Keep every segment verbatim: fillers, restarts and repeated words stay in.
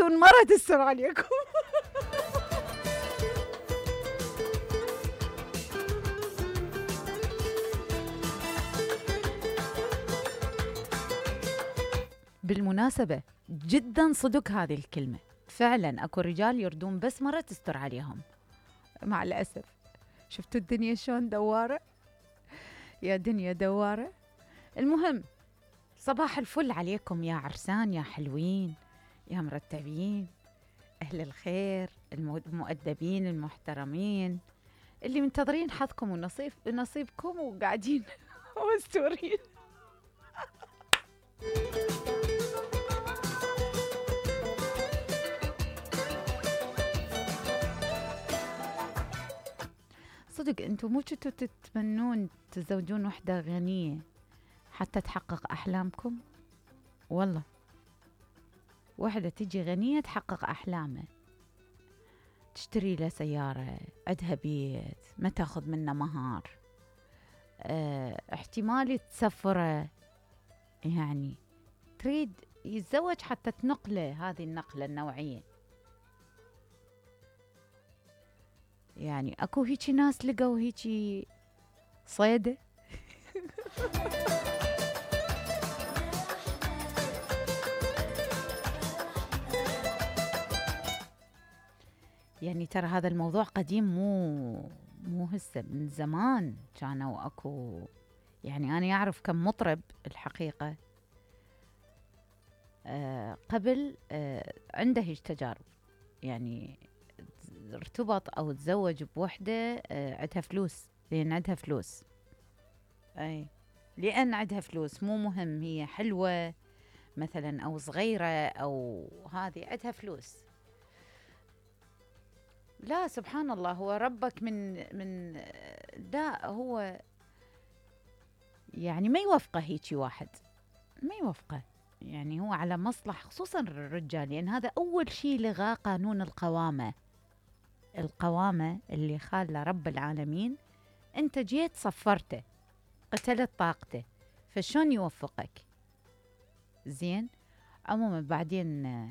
تكون مرة تستر عليكم. بالمناسبة جدا صدق هذه الكلمة، فعلا اكو رجال يردون بس مرة تستر عليهم. مع الأسف شفتوا الدنيا شلون دوارة، يا دنيا دوارة. المهم صباح الفل عليكم يا عرسان، يا حلوين، يا مرتبين، أهل الخير، المؤدبين المحترمين، اللي منتظرين حظكم ونصيب نصيبكم وقاعدين مستورين. صدق انتم مو كنتوا تتمنون تزوجون وحدة غنية حتى تحقق أحلامكم؟ والله وحدة تجي غنية تحقق أحلامه، تشتري له سيارة، عندها بيت، ما تاخذ منه مهار، اه احتمال تسفره، يعني تريد يتزوج حتى تنقله هذه النقلة النوعية. يعني اكو هيجي ناس لقوا هيجي صيدة. يعني ترى هذا الموضوع قديم، مو مو هسه، من زمان كانوا اكو. يعني انا اعرف كم مطرب الحقيقة آه قبل آه عنده هيج تجارب، يعني ارتبط او تزوج بوحده آه عندها فلوس، لان عندها فلوس، اي لان عندها فلوس، مو مهم هي حلوة مثلا او صغيرة او هذه، عندها فلوس. لا سبحان الله، هو ربك من من لا هو يعني ما يوفقه هيجي واحد، ما يوفقه، يعني هو على مصلح خصوصا الرجال، لان هذا اول شيء لغاه قانون القوامة. القوامة اللي خالة رب العالمين، انت جيت صفرته، قتلت طاقته، فشون يوفقك؟ زين. عموما بعدين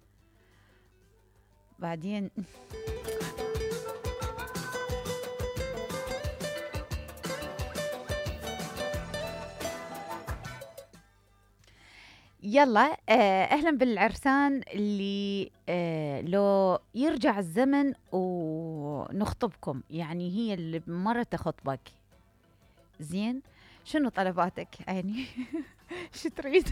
بعدين يلا آه اهلا بالعرسان اللي آه لو يرجع الزمن ونخطبكم، يعني هي اللي مرة تخطبك، زين شنو طلباتك يعني؟ شو تريد؟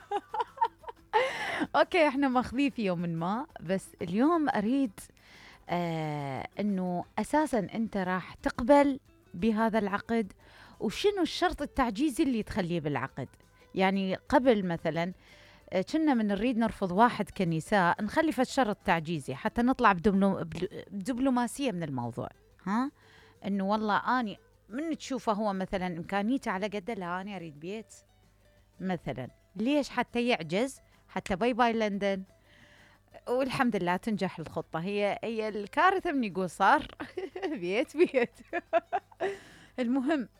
اوكي احنا ماخذيه في يوم ما، بس اليوم اريد آه انه اساسا انت راح تقبل بهذا العقد، وشنو الشرط التعجيزي اللي تخليه بالعقد. يعني قبل مثلا كنا من نريد نرفض واحد كنساء، نخلي في الشرط تعجيزي حتى نطلع بدبلوماسية من الموضوع. ها انه والله اني من تشوفه هو مثلا امكانيته على قده، لا انا اريد بيت مثلا، ليش؟ حتى يعجز، حتى باي باي لندن، والحمد لله تنجح الخطة. هي هي الكارثة من يقول صار بيت بيت. المهم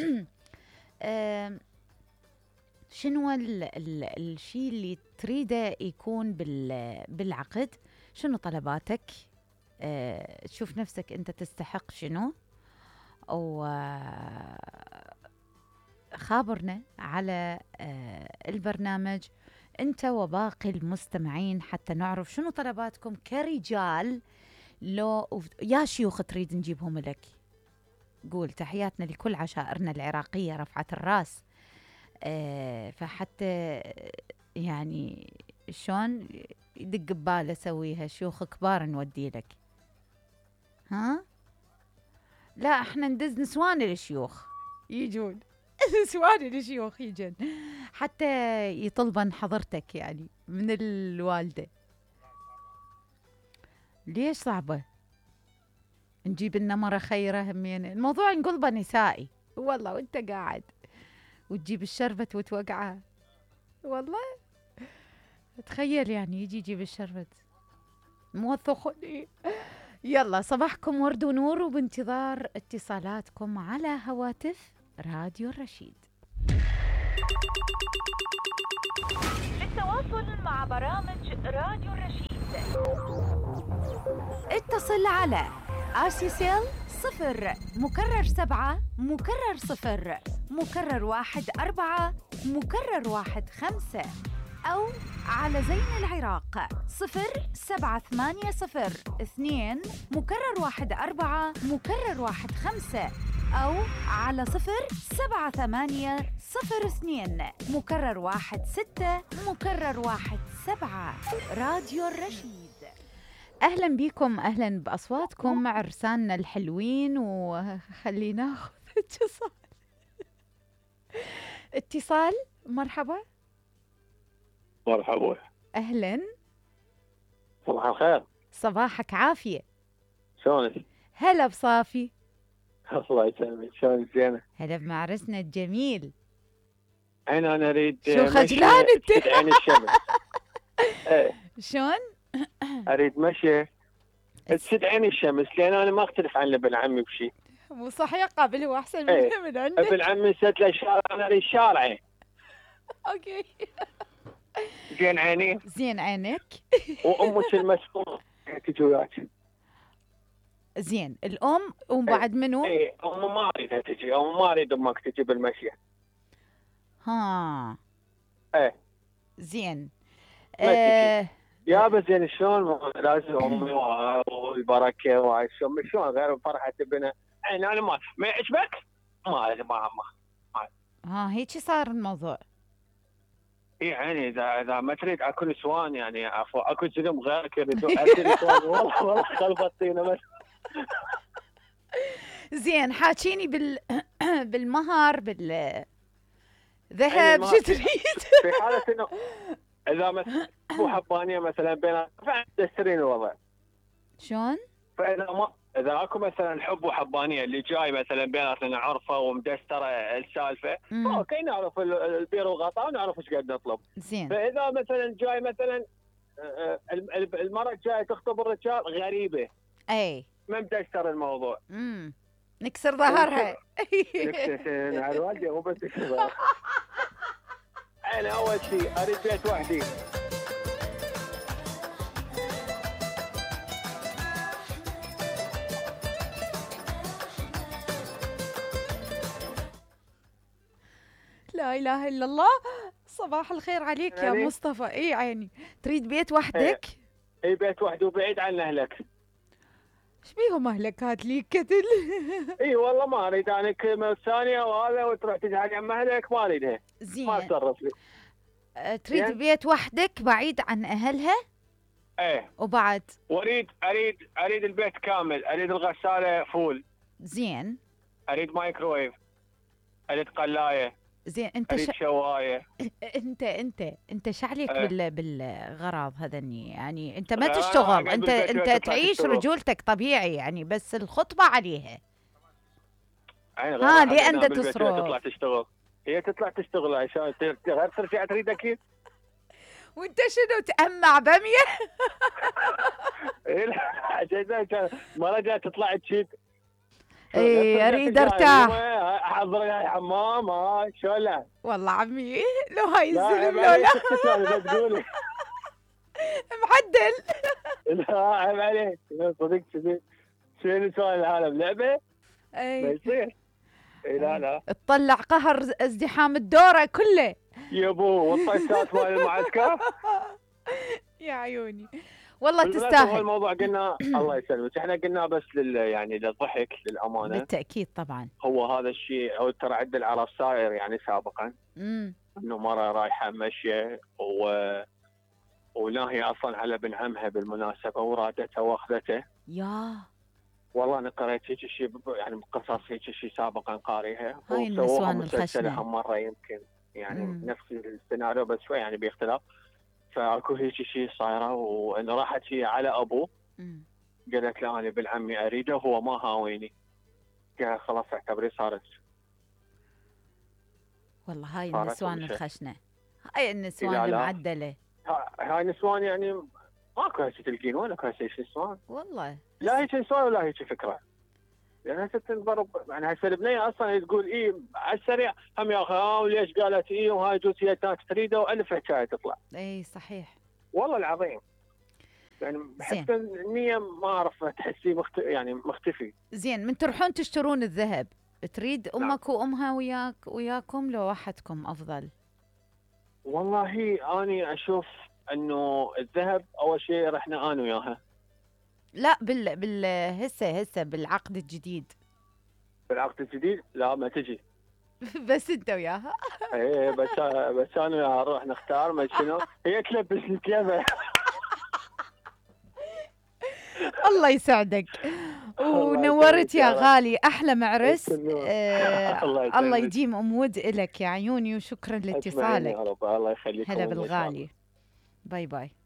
شنو الشيء اللي تريده يكون بالعقد؟ شنو طلباتك؟ أه تشوف نفسك انت تستحق شنو؟ او خابرنا على أه البرنامج انت وباقي المستمعين حتى نعرف شنو طلباتكم كرجال. لو يا شيوخ تريد نجيبهم لك، قول. تحياتنا لكل عشائرنا العراقية رفعة الراس. أه فحتى يعني شلون يدق بباله سويها، شيوخ كبار نودي لك. ها لا احنا ندز نسوان للشيوخ يجون. نسوان للشيوخ يجون حتى يطلبن حضرتك يعني من الوالدة. ليش صعبة؟ نجيب لنا مرة خيرة همين، الموضوع نقلبه نسائي والله، وانت قاعد وتجيب الشربت وتوقعها، والله تخيل يعني يجي يجيب الشربت موثقني. يلا صباحكم ورد ونور، وبانتظار اتصالاتكم على هواتف راديو الرشيد. للتواصل مع برامج راديو الرشيد اتصل على آسيسيل صفر مكرر سبعة مكرر صفر مكرر واحد أربعة مكرر واحد خمسة، أو على زين العراق صفر سبعة ثمانية صفر اثنين مكرر واحد أربعة مكرر واحد خمسة، أو على صفر سبعة ثمانية صفر اثنين مكرر واحد ستة مكرر واحد سبعة. راديو الرشيد. أهلا بكم، أهلا بأصواتكم مع رسالنا الحلوين، وخلينا ناخذ اتصال. اتصال، مرحبا. مرحبا. أهلا. صباح الخير. صباحك عافية. شلونك؟ هلا بصافي. الله يسلمك، شلونك؟ زينة. هلا بمعرسنا الجميل. أنا أنا أريد شو خجلان أنت؟ عين الشمس. ايه. شلون؟ أريد مشي تسد عين الشمس، لأن أنا ما أختلف عن ابن عمي بشيء. مو صحيح، قابل هو أحسن من, ايه. من عندك. ابن عمي سد له الشارع، أنا أريد شارعه. أوكي. زين عيني. زين عينك. وأمك المسؤول تجي وياك. زين، الأم وبعد منو؟ ايه، أم ما أريدها تجي، أم ما أريد أمك تجي بالمشي. ها. ايه. زين. آه يا بس زين شلون لازم امي والبركه وهاي شلون شلون غير فرحه ابنها. يعني انا ما ما يعجبك؟ ما ما ما ها هيك صار الموضوع. اي يعني اذا اذا ما تريد اكو نسوان، يعني عفوا اكو زلم غيرك يريدون اكو نسوان. والله والله خلبطينا بس. زين، حاكيني بال بالمهر بالذهب شو تريد؟ في حاله انه اذا مثلا ابو حبانيه مثلا بين تسترين الوضع. شلون؟ فاذا ما اذا اكو مثلا حب وحبانيه اللي جاي مثلا بيناتنا عرفه ومدستره السالفه، اوكي نعرف البير والغطاء ونعرف ايش قد نطلب. زين. فاذا مثلا جاي مثلا المره الجايه تخطب الرجال غريبه، اي ما مدستر الموضوع. امم نكسر ظهرها. نكسر على الوالده مو بس نكسر. انا اول شيء اريد بيت وحدي. لا اله الا الله. صباح الخير عليك يا يعني مصطفى. اي عيني، تريد بيت وحدك؟ اي بيت وحده وبعيد عن اهلك. ايش بيهم اهلك؟ هات لي كتل. اي والله ما اريد انا كلمه ثانيه وهذا وتروح تجعل عن اهلك، ما اريدها. زين. ما تصرف لي. أه تريد يعني بيت وحدك بعيد عن اهلها؟ ايه. وبعد واريد اريد اريد البيت كامل، اريد الغساله فول. زين. اريد مايكرويف، اريد قلايه. زين. انت اريد ش... شوايه. انت انت انت شعليك أه. بال بالغراض هذني، يعني انت ما تشتغل، انت انت تعيش رجولتك طبيعي يعني، بس الخطبه عليها. ها ليه انت تصرف؟ تطلع تشتغل، هي تطلع تشتغل عشان غير ترجع تريد اكيد. وانت شنو تأمع باميه؟ عشان ما رجعت تطلع تشيد. اي اريد ارتاح. احضر يا حمام. ها شو لا والله عمي لو هاي الزلم لو لا تقولي معدل. لا عيب عليك صدق. شنو شنو سؤال العالم لعبه؟ اي ما يصير. اي لا لا تطلع قهر ازدحام الدوره كله يا ابو والطشات مال المعسكر. يا عيوني والله تستاهل. الموضوع قلنا الله يسلمك، احنا قلنا بس لل يعني للضحك للامانه. بالتاكيد طبعا. هو هذا الشيء هو ترى عند العرب صاير يعني سابقا. امم انه مره رايحه مشيه و وناهي اصلا على ابن عمها بالمناسبه ورادته واخذته. يا والله انا قريت هيك شيء يعني قصص هيك شيء سابقا قاريها. هاي النسوان الخشنه مره يمكن يعني مم. نفس السيناريو بس شوي يعني باختلاف. فاكو هيك شيء صايره، وانه راحت هي على ابوه. مم. قالت له انا ابن عمي اريده هو ما هاويني. قال خلاص اعتبري صارت. والله هاي النسوان الخشنه، هاي النسوان المعدله. هاي نسوان يعني ماكو هيك تلقين ولا هيك نسوان والله. لا هيك نسوان ولا هيك فكره. يعني هسه تنضرب يعني هسه البنيه اصلا تقول اي على السريع هم يا اخي ها وليش قالت اي وهاي جوز هي كانت تريده والف حكايه تطلع. اي صحيح والله العظيم. يعني حتى النية ما اعرف تحسيه مخت... يعني مختفي. زين، من تروحون تشترون الذهب تريد امك نعم. وامها وياك وياكم لو وحدكم افضل؟ والله اني اشوف انه الذهب اول شيء رحنا انا وياها. لا بال بال هسه هسه بالعقد الجديد. بالعقد الجديد لا ما تجي. بس انت وياها؟ ايه بس بس انا وياها نروح نختار ما شنو، هي تلبسني كذا. الله يسعدك ونورت يا غالي، احلى معرس. آه الله, الله يديم امود الك يا عيوني، وشكرا لاتصالك. يا رب الله يخليك. هلا بالغالي، باي باي.